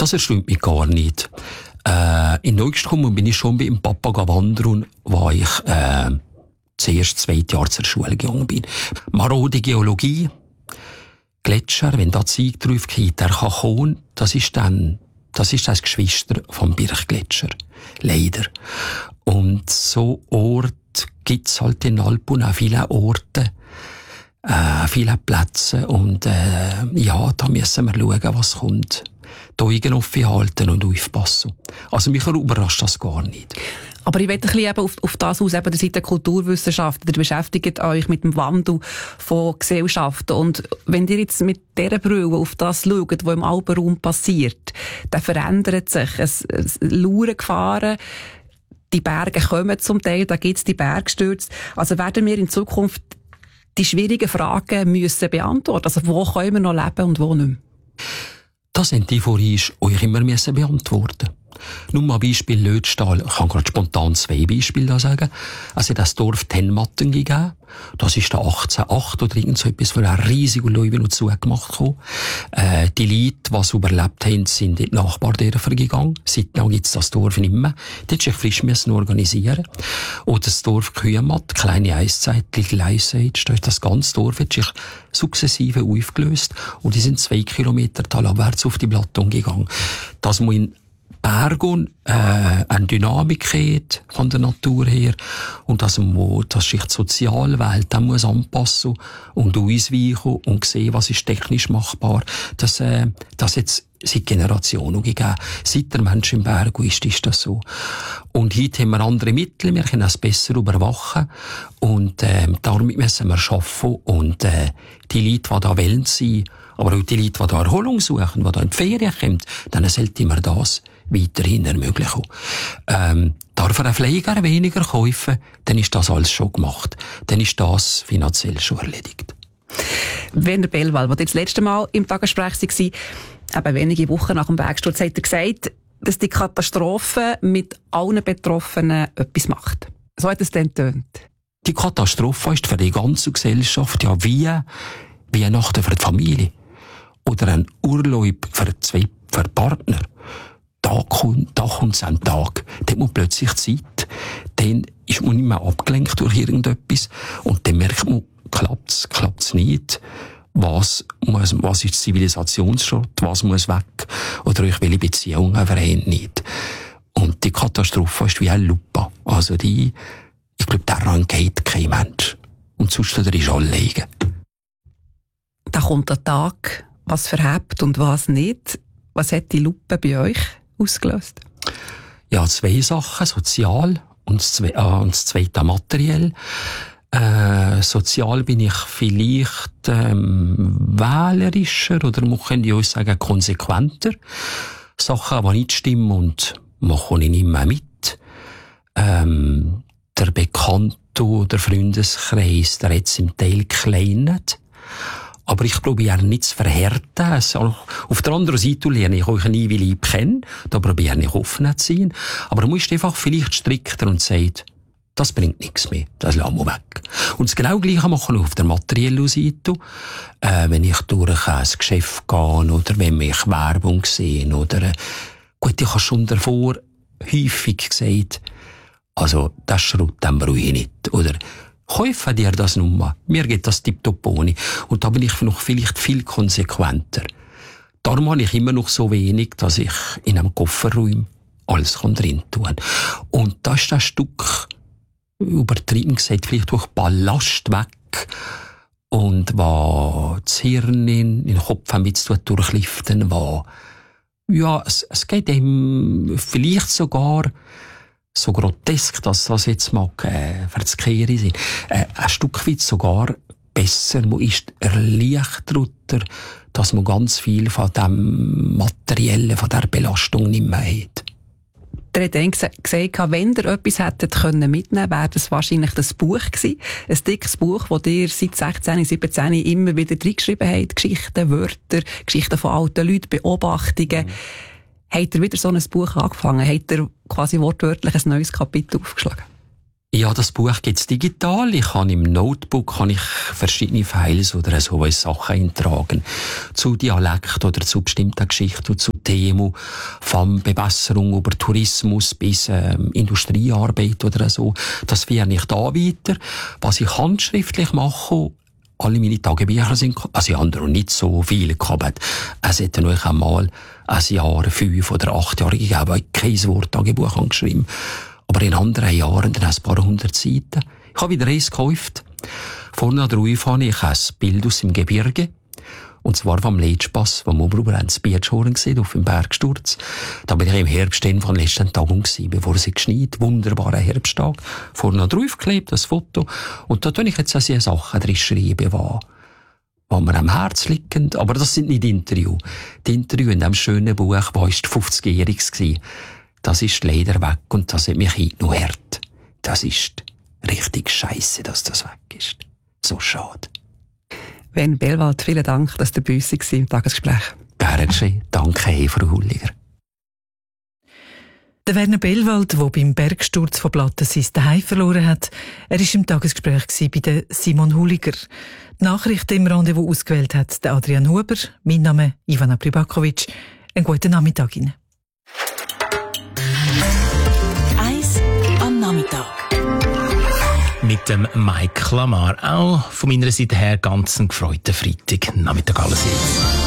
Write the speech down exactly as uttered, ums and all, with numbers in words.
Das erstaunt mich gar nicht. Äh, in Neugstkommen bin ich schon bei dem Papa wandern, wo ich äh, zuerst zweite Jahr zur Schule gegangen bin. Marode Geologie, Gletscher, wenn da Zeug drauf geht, der kann kommen, das ist dann, das ist das Geschwister vom Birchgletscher. Leider. Und so Ort gibt's halt in Alpen auch viele Orte, äh, viele Plätze und äh, ja, da müssen wir schauen, was kommt. Die Augen offen halten und aufpassen. Also mich überrascht das gar nicht. Aber ich will ein bisschen eben auf, auf das aus, eben der Seite der Kulturwissenschaften. Ihr beschäftigt euch mit dem Wandel von Gesellschaften. Und wenn ihr jetzt mit dieser Brille auf das schaut, was im Alpenraum passiert, dann verändert sich. Es, es Lauern gefahren, die Berge kommen zum Teil, da gibt es die Bergstürze. Also werden wir in Zukunft die schwierigen Fragen müssen beantworten. Also wo können wir noch leben und wo nicht mehr? Das sind die vor euch immer müssen beantworten. Nur mal Beispiel Lötstahl. Ich kann gerade spontan zwei Beispiele da sagen. Es hat das Dorf Tenmatten gegeben. Das ist da achtzehnhundertacht oder irgend so etwas, weil ein riesiger Leuwe noch zugemacht hat. Äh, die Leute, die es überlebt haben, sind in die Nachbardörfer gegangen. Seitdem gibt es das Dorf nicht mehr. Die mussten sich frisch müssen organisieren. Oder das Dorf Kühmatt, kleine Eiszeit, Little Ice Age, da ist das ganze Dorf hat sich sukzessive aufgelöst. Und die sind zwei Kilometer talabwärts auf die Plattform gegangen. Das muss in Bergen äh, eine Dynamik hat von der Natur her und dass man, dass sich die Sozialwelt dann muss anpassen und ausweichen und sehen, was ist technisch machbar. Das, äh, das jetzt seit Generationen gegeben. Seit der Mensch im Berg ist, ist das so. Und heute haben wir andere Mittel, wir können es besser überwachen und äh, damit müssen wir arbeiten und äh, die Leute, die da wollen sein, aber auch die Leute, die da Erholung suchen, die da in die Ferien kommen, dann sollte man das weiterhin ermöglichen. Ähm, darf er einen Pfleger weniger kaufen, dann ist das alles schon gemacht. Dann ist das finanziell schon erledigt. Werner Bellwall, als ihr das letzte Mal im Tagesgespräch war, eben wenige Wochen nach dem Bergsturz, hat er gesagt, dass die Katastrophe mit allen Betroffenen etwas macht. So hat es dann getönt. Die Katastrophe ist für die ganze Gesellschaft ja wie Weihnachten für die Familie. Oder ein Urlaub für zwei für Partner. Da kommt, da kommt's am Tag. Dann hat man plötzlich Zeit. Dann ist man nicht mehr abgelenkt durch irgendetwas. Und dann merkt man, klappt's, klappt's nicht. Was muss, was ist Zivilisationsschrott? Was muss weg? Oder ich welche Beziehungen verhält nicht. Und die Katastrophe ist wie ein Lupa. Also die, ich glaube, daran geht kein Mensch. Und sonst ist er alle liegen. Da kommt der Tag, was verhebt und was nicht. Was hat die Lupe bei euch ausgelöst? Ja, zwei Sachen. Sozial und das, Zwe- äh, und das zweite materiell. Äh, sozial bin ich vielleicht ähm, wählerischer oder man könnte auch sagen konsequenter. Sachen, die nicht stimmen und mache ich nicht mehr mit. Ähm, der Bekannte oder Freundeskreis, der hat es im Teil gekleinet. Aber ich probiere nicht zu verhärten. Also, auf der anderen Seite lerne ich euch nie wie lieb kennen. Da probiere ich offen zu sein. Aber du musst einfach vielleicht strikter und sagen, das bringt nichts mehr. Das lassen wir weg. Und das genau Gleiche machen wir auf der materiellen Seite. Äh, wenn ich durch ein Geschäft gehe oder wenn ich Werbung sehe oder, äh, gut, ich habe schon davor häufig gesagt, also, das Schrott, den brauche ich nicht. Oder, kaufe dir das nur. Mir geht das tipptopp ohne. Und da bin ich noch vielleicht viel konsequenter. Darum habe ich immer noch so wenig, dass ich in einem Kofferraum alles drin tun kann. Und da ist das Stück, übertrieben gesagt, vielleicht durch Ballast weg. Und was das Hirn in den Kopf mit zu durchliften, war, ja, es, es geht ihm vielleicht sogar so grotesk, dass das jetzt mag, äh, verzkehren sind, äh, ein Stück weit sogar besser, man ist erleichtert, dass man ganz viel von dem Materiellen, von der Belastung nicht mehr hat. Der hat dann gesagt, wenn ihr etwas hättet können mitnehmen, wäre das wahrscheinlich das Buch gewesen. Ein dickes Buch, das ihr seit sechzehn, siebzehn immer wieder reingeschrieben habt. Geschichten, Wörter, Geschichten von alten Leuten, Beobachtungen. Mhm. Habt ihr wieder so ein Buch angefangen? Habt ihr quasi wortwörtlich ein neues Kapitel aufgeschlagen? Ja, das Buch gibt's digital. Ich habe im Notebook habe ich verschiedene Files oder so Sachen eintragen. Zu Dialekt oder zu bestimmten Geschichten, zu Themen, von Bewässerung über Tourismus bis ähm, Industriearbeit oder so. Das führe ich da weiter. Was ich handschriftlich mache, alle meine Tagebücher sind, also ich habe noch nicht so viele gehabt. Es hätte noch einmal ein Jahr, fünf oder acht Jahre gegeben, wo ich kein Wort Tagebuch angeschrieben. Aber in anderen Jahren dann ein paar hundert Seiten. Ich habe wieder eins gekauft. Vorne drauf habe ich ein Bild aus dem Gebirge. Und zwar vom Leitspass, vom Oberuberends Biertschoren gesehen, auf dem Bergsturz. Da bin ich im Herbst von letzten Tagen gewesen, bevor es geschneit. Wunderbarer Herbsttag. Vorne drauf geklebt, das Foto. Und da tue ich jetzt auch sehr Sachen drin schreiben, die mir am Herz liegen. Aber das sind nicht Interviews. Die Interviews in diesem schönen Buch, war fünfzigjähriges gewesen. Das ist leider weg und das hat mich heute noch hart. Das ist richtig scheisse, dass das weg ist. So schade. Werner Bellwald, vielen Dank, dass du bei uns warst im Tagesgespräch. Gern geschehen. Danke, Frau Hulliger. Der Werner Bellwald, der beim Bergsturz von Platten sein Zuhause verloren hat, er war im Tagesgespräch bei der Simon Hulliger. Die Nachrichten im Rendezvous ausgewählt hat der Adrian Huber. Mein Name Ivana Pribakovic. Einen guten Nachmittag Ihnen. Eis am Nachmittag. Mit dem Mike Lamar. Auch von meiner Seite her ganz einen gefreuten Freitag. Nachmittag alles jetzt.